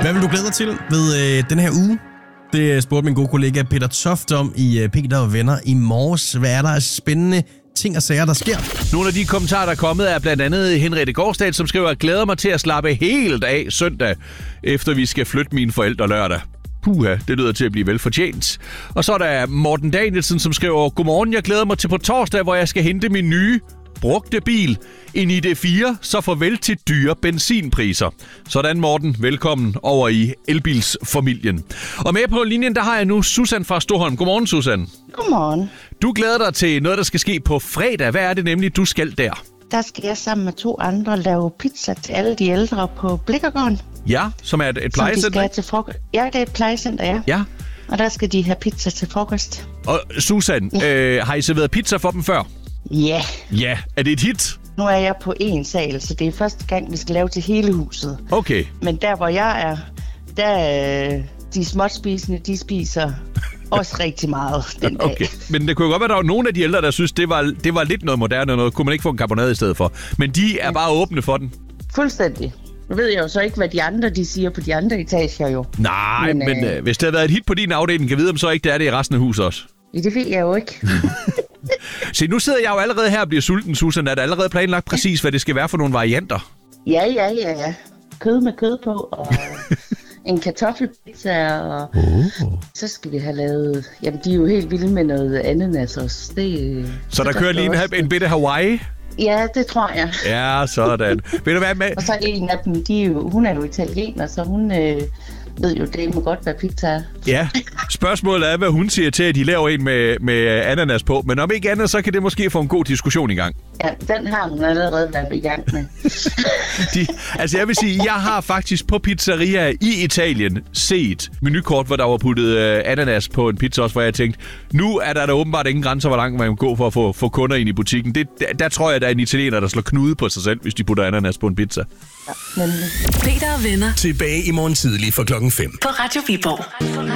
Hvad vil du glæde dig til ved den her uge? Det spurgte min gode kollega Peter Toft om i Peter og Venner i morges. Hvad er der af spændende ting og sager, der sker? Nogle af de kommentarer, der er kommet, er blandt andet Henriette Gårdstad, som skriver, at glæder mig til at slappe helt af søndag, efter vi skal flytte mine forældre lørdag. Puha, det lyder til at blive velfortjent. Og så er der Morten Danielsen, som skriver, godmorgen, jeg glæder mig til på torsdag, hvor jeg skal hente min nye brugte bil. En ID4, så farvel til dyre benzinpriser. Sådan, Morten. Velkommen over i elbilsfamilien. Og med på linjen, der har jeg nu Susan fra Storholm. Godmorgen, Susan. Godmorgen. Du glæder dig til noget, der skal ske på fredag. Hvad er det nemlig, du skal der? Der skal jeg sammen med 2 andre lave pizza til alle de ældre på Blikkergården. Ja, som er et plejecenter? Som de skal til frokost. Ja, det er et plejecenter, ja. Og der skal de have pizza til frokost. Og Susan, har I serveret pizza for dem før? Ja. Ja, er det et hit? Nu er jeg på 1 sal, så det er første gang, vi skal lave til hele huset. Okay. Men der, hvor jeg er, der de småtspisende, de spiser også rigtig meget den dag. Okay. Men det kunne jo godt være, at der var nogle af de ældre, der synes, det var lidt noget moderne noget. Kunne man ikke få en karbonade i stedet for? Men de er bare åbne for den. Fuldstændig. Nu ved jeg jo så ikke, hvad de andre de siger på de andre etager jo. Nej, men hvis det havde været et hit på din afdeling, kan vide, om så ikke det er det i resten af huset også. Ja, det ved jeg jo ikke. Se, nu sidder jeg jo allerede her og bliver sulten, Susan. Er der allerede planlagt præcis, hvad det skal være for nogle varianter? Ja. Kød med kød på, og en kartoffelpizza, og så skal vi have lavet... Jamen, de er jo helt vilde med noget ananas også. Så der kører lige en bitte Hawaii? Ja, det tror jeg. Ja, sådan. Ved du hvad med? Og så en af dem, hun er jo italiener, så hun ved jo, det må godt være pizza. Ja, spørgsmålet er, hvad hun siger til, at de laver en med ananas på. Men om ikke andet, så kan det måske få en god diskussion i gang. Ja, den har hun allerede været i gang med. Altså jeg vil sige, jeg har faktisk på pizzeria i Italien set menukort, hvor der var puttet ananas på en pizza også, hvor jeg tænkte, nu er der åbenbart ingen grænser, hvor langt man kan gå for at få kunder ind i butikken. Der tror jeg, der er en italiener, der slår knude på sig selv, hvis de putter ananas på en pizza. Ja, men... Peter og Venner. Tilbage i morgen tidlig fra 5:00. På Radio Viborg.